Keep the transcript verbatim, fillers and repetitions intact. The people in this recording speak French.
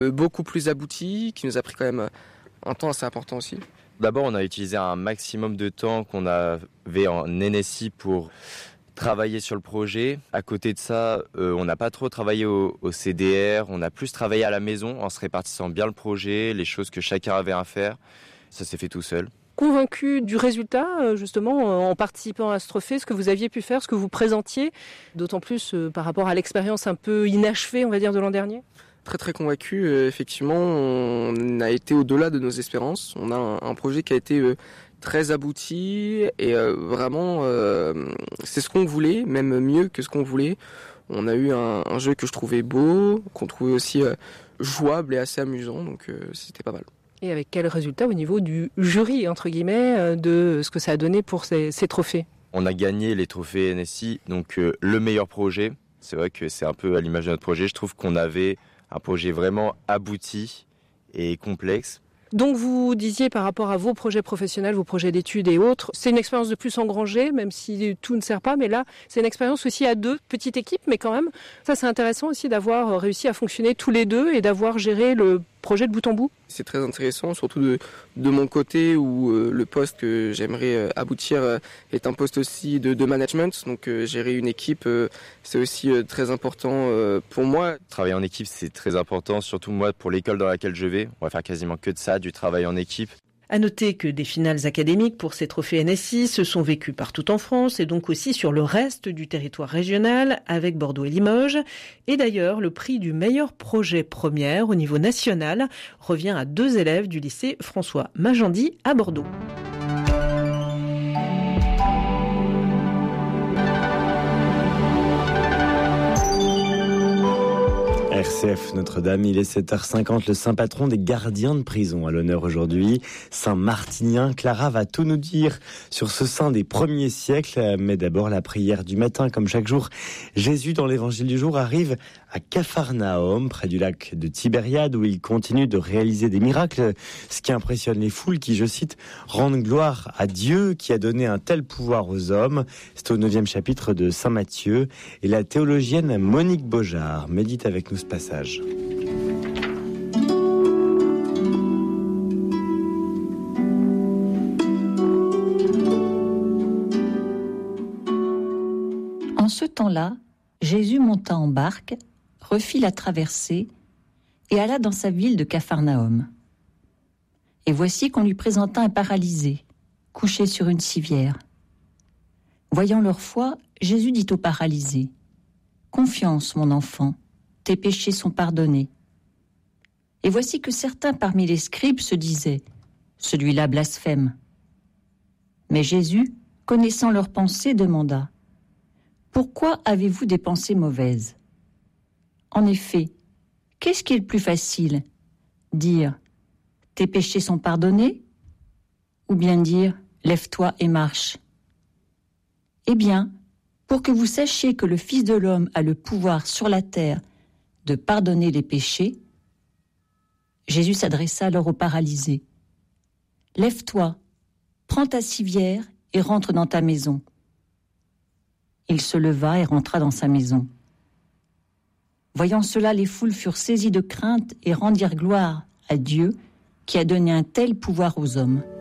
Euh, beaucoup plus abouti, qui nous a pris quand même un temps assez important aussi. D'abord, on a utilisé un maximum de temps qu'on avait en N S I pour travailler sur le projet. À côté de ça, euh, on n'a pas trop travaillé au, au C D R, on a plus travaillé à la maison en se répartissant bien le projet, les choses que chacun avait à faire. Ça s'est fait tout seul. Convaincu du résultat, justement, en participant à ce trophée, ce que vous aviez pu faire, ce que vous présentiez, d'autant plus euh, par rapport à l'expérience un peu inachevée, on va dire, de l'an dernier? Très très convaincu, euh, effectivement, on a été au-delà de nos espérances. On a un, un projet qui a été euh, très abouti et euh, vraiment, euh, c'est ce qu'on voulait, même mieux que ce qu'on voulait. On a eu un, un jeu que je trouvais beau, qu'on trouvait aussi euh, jouable et assez amusant, donc euh, c'était pas mal. Et avec quel résultat au niveau du jury, entre guillemets, de ce que ça a donné pour ces, ces trophées? On a gagné les trophées N S I, donc euh, le meilleur projet. C'est vrai que c'est un peu à l'image de notre projet. Je trouve qu'on avait un projet vraiment abouti et complexe. Donc vous disiez par rapport à vos projets professionnels, vos projets d'études et autres, c'est une expérience de plus engrangée, même si tout ne sert pas, mais là c'est une expérience aussi à deux, petite équipe, mais quand même, ça c'est intéressant aussi d'avoir réussi à fonctionner tous les deux et d'avoir géré le projet de bout en bout. C'est très intéressant, surtout de, de mon côté où euh, le poste que j'aimerais euh, aboutir euh, est un poste aussi de, de management. Donc euh, gérer une équipe, euh, c'est aussi euh, très important euh, pour moi. Travailler en équipe, c'est très important, surtout moi pour l'école dans laquelle je vais. On va faire quasiment que de ça, du travail en équipe. À noter que des finales académiques pour ces trophées N S I se sont vécues partout en France et donc aussi sur le reste du territoire régional avec Bordeaux et Limoges. Et d'ailleurs, le prix du meilleur projet première au niveau national revient à deux élèves du lycée François Magendie à Bordeaux. R C F Notre-Dame, il est sept heures cinquante, le saint patron des gardiens de prison à l'honneur aujourd'hui. Saint Martinien, Clara va tout nous dire sur ce saint des premiers siècles. Mais d'abord la prière du matin, comme chaque jour. Jésus, dans l'évangile du jour, arrive à Capharnaüm, près du lac de Tibériade, où il continue de réaliser des miracles. Ce qui impressionne les foules qui, je cite, rendent gloire à Dieu qui a donné un tel pouvoir aux hommes. C'est au neuvième chapitre de Saint Matthieu. Et la théologienne Monique Beaujard médite avec nous ce passage. En ce temps-là, Jésus monta en barque, refit la traversée et alla dans sa ville de Capharnaüm. Et voici qu'on lui présenta un paralysé, couché sur une civière. Voyant leur foi, Jésus dit au paralysé : « Confiance, mon enfant, tes péchés sont pardonnés. » Et voici que certains parmi les scribes se disaient : « Celui-là blasphème. » Mais Jésus, connaissant leurs pensées, demanda : « Pourquoi avez-vous des pensées mauvaises ? En effet, qu'est-ce qui est le plus facile ? Dire : tes péchés sont pardonnés ? Ou bien dire : lève-toi et marche ? Eh bien, pour que vous sachiez que le Fils de l'homme a le pouvoir sur la terre de pardonner les péchés, Jésus s'adressa alors au paralysé. « Lève-toi, prends ta civière et rentre dans ta maison. » Il se leva et rentra dans sa maison. Voyant cela, les foules furent saisies de crainte et rendirent gloire à Dieu qui a donné un tel pouvoir aux hommes.